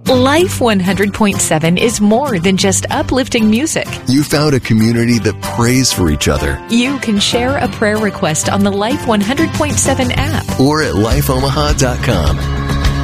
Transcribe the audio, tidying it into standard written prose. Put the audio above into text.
Life 100.7 is more than just uplifting music. You found a community that prays for each other. You can share a prayer request on the Life 100.7 app or at lifeomaha.com.